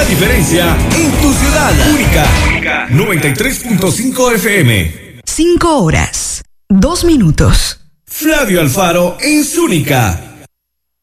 diferencia en tu ciudad. Única. 93.5 FM. 5 horas, 2 minutos. Flavio Alfaro es Única.